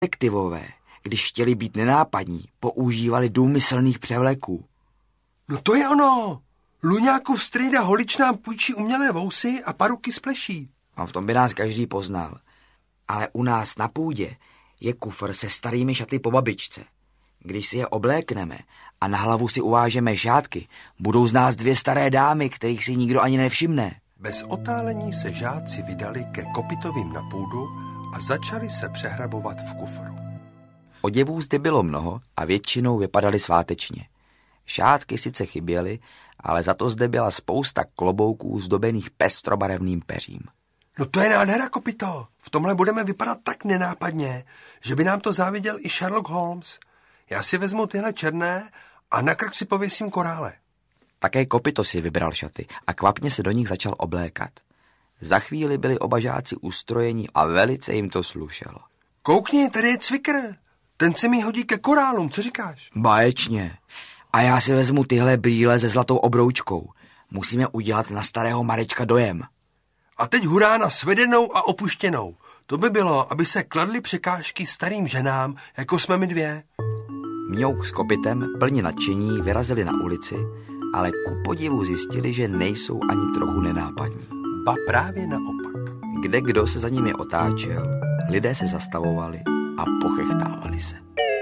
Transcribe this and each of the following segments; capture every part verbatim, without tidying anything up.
Detektivové, když chtěli být nenápadní, používali důmyslných převleků. No to je ono. Luňákův strýda Holič nám půjčí umělé vousy a paruky spleší. A v tom by nás každý poznal. Ale u nás na půdě je kufr se starými šaty po babičce. Když si je oblékneme a na hlavu si uvážeme šátky, budou z nás dvě staré dámy, kterých si nikdo ani nevšimne. Bez otálení se žáci vydali ke Kopitovým na půdu a začali se přehrabovat v kufru. Oděvů zde bylo mnoho a většinou vypadaly svátečně. Šátky sice chyběly, ale za to zde byla spousta klobouků zdobených pestrobarevným peřím. No to je nádhera, Kopito. V tomhle budeme vypadat tak nenápadně, že by nám to záviděl i Sherlock Holmes. Já si vezmu tyhle černé a na krk si pověsím korále. Také Kopito si vybral šaty a kvapně se do nich začal oblékat. Za chvíli byli oba žáci ustrojeni a velice jim to slušelo. Koukni, tady je cvikr. Ten se mi hodí ke korálům, co říkáš? Báječně. A já si vezmu tyhle brýle se zlatou obroučkou. Musíme udělat na starého Marečka dojem. A teď hurá na svedenou a opuštěnou. To by bylo, aby se kladly překážky starým ženám, jako jsme my dvě. Mňouk s Kopitem plně nadšení vyrazili na ulici, ale ku podivu zjistili, že nejsou ani trochu nenápadní. Ba právě naopak. Kde kdo se za nimi otáčel, lidé se zastavovali a pochechtávali se.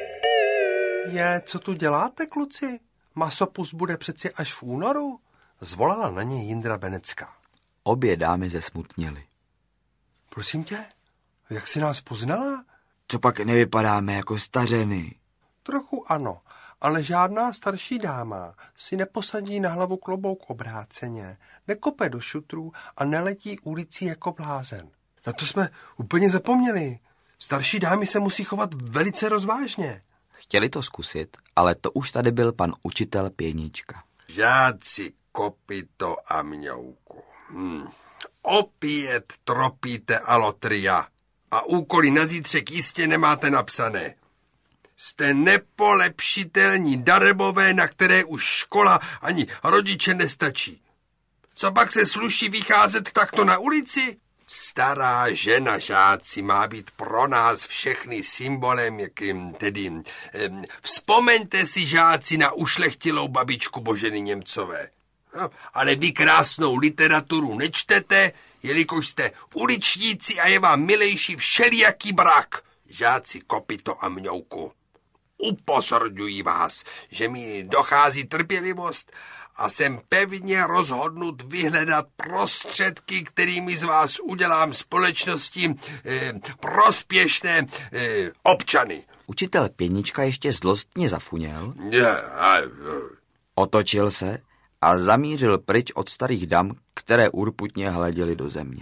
Je, co tu děláte, kluci? Masopust bude přeci až v únoru? Zvolala na něj Jindra Benecká. Obě dámy zesmutněly. Prosím tě, jak jsi nás poznala? Co pak nevypadáme jako stařeny? Trochu ano, ale žádná starší dáma si neposadí na hlavu klobouk obráceně, nekope do šutrů a neletí ulicí jako blázen. Na to jsme úplně zapomněli. Starší dámy se musí chovat velice rozvážně. Chtěli to zkusit, ale to už tady byl pan učitel Pěnička. Žáci, Kopito a Mňouku. Hm. Opět tropíte alotria a úkoly na zítřek jistě nemáte napsané. Jste nepolepšitelní darebové, na které už škola ani rodiče nestačí. Co pak se sluší vycházet takto na ulici? Stará žena, žáci, má být pro nás všechny symbolem, jakým tedy... Eh, vzpomeňte si, žáci, na ušlechtilou babičku Boženy Němcové. No, ale vy krásnou literaturu nečtete, jelikož jste uličníci a je vám milejší všelijaký brak. Žáci, Kopito a Mňouku, upozorňuji vás, že mi dochází trpělivost a jsem pevně rozhodnut vyhledat prostředky, kterými z vás udělám společnosti eh, prospěšné eh, občany. Učitel Pěnička ještě zlostně zafuněl, Yeah, otočil se a zamířil pryč od starých dam, které urputně hleděly do země.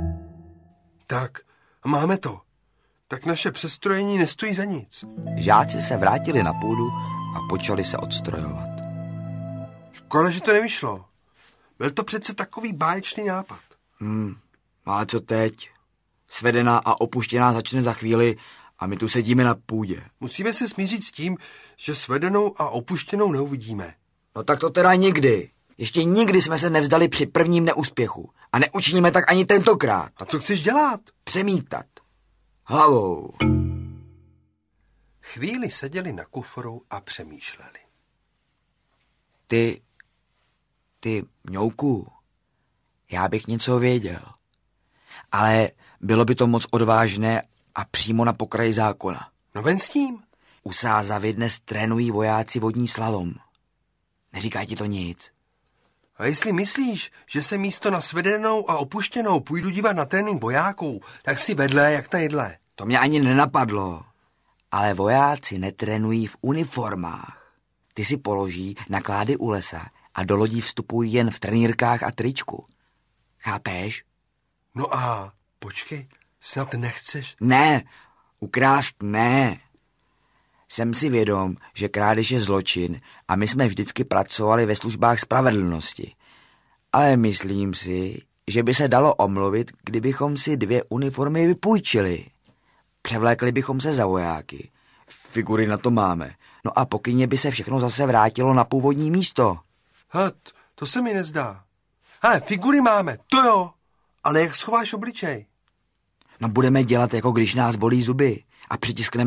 Tak, máme to. Tak naše přestrojení nestojí za nic. Žáci se vrátili na půdu a počali se odstrojovat. Škoda, že to nevyšlo. Byl to přece takový báječný nápad. Hmm, ale co teď? Svedená a opuštěná začne za chvíli a my tu sedíme na půdě. Musíme se smířit s tím, že svedenou a opuštěnou neuvidíme. No tak to teda nikdy. Ještě nikdy jsme se nevzdali při prvním neúspěchu. A neučiníme tak ani tentokrát. A co chceš dělat? Přemítat. Hlavou. Chvíli seděli na kufru a přemýšleli. Ty, ty, Mňouku, já bych něco věděl. Ale bylo by to moc odvážné a přímo na pokraji zákona. No ven s tím. U Sázavy dnes trénují vojáci vodní slalom. Neříká ti to nic? A jestli myslíš, že se místo na svedenou a opuštěnou půjdu dívat na trénink vojáků, tak si vedle jak ta jedle. To mě ani nenapadlo. Ale vojáci netrénují v uniformách. Ty si položí na klády u lesa a do lodí vstupují jen v trenýrkách a tričku. Chápeš? No a počkej, snad nechceš? Ne, ukrást ne. Jsem si vědom, že krádež je zločin a my jsme vždycky pracovali ve službách spravedlnosti. Ale myslím si, že by se dalo omluvit, kdybychom si dvě uniformy vypůjčili. Převlékli bychom se za vojáky. Figury na to máme. No a pokyně by se všechno zase vrátilo na původní místo. Hat, to se mi nezdá. He, figury máme, to jo. Ale jak schováš obličej? No budeme dělat, jako když nás bolí zuby. a přitiskneme